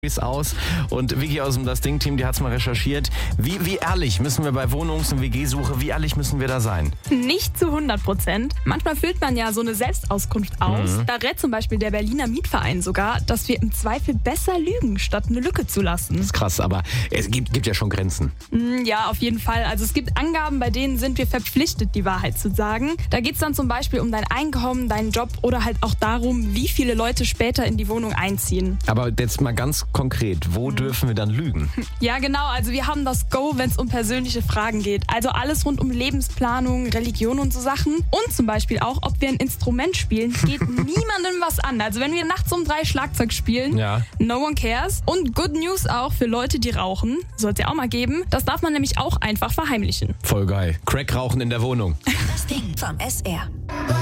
aus und Vicky aus dem Das Ding-Team, die hat es mal recherchiert. Wie ehrlich müssen wir bei Wohnungs- und WG-Suche, wie ehrlich müssen wir da sein? Nicht zu 100%. Manchmal füllt man ja so eine Selbstauskunft aus. Da rät zum Beispiel der Berliner Mietverein sogar, dass wir im Zweifel besser lügen, statt eine Lücke zu lassen. Das ist krass, aber es gibt ja schon Grenzen. Ja, auf jeden Fall. Also es gibt Angaben, bei denen sind wir verpflichtet, die Wahrheit zu sagen. Da geht es dann zum Beispiel um dein Einkommen, deinen Job oder halt auch darum, wie viele Leute später in die Wohnung einziehen. Aber jetzt mal ganz konkret, wo dürfen wir dann lügen? Ja, genau. Also wir haben das Go, wenn es um persönliche Fragen geht. Also alles rund um Lebensplanung, Religion und so Sachen. Und zum Beispiel auch, ob wir ein Instrument spielen, geht niemandem was an. Also wenn wir nachts um 3 Schlagzeug spielen, no one cares. Und Good News auch für Leute, die rauchen. Soll es ja auch mal geben. Das darf man nämlich auch einfach verheimlichen. Voll geil. Crack rauchen in der Wohnung. Das Ding vom SR.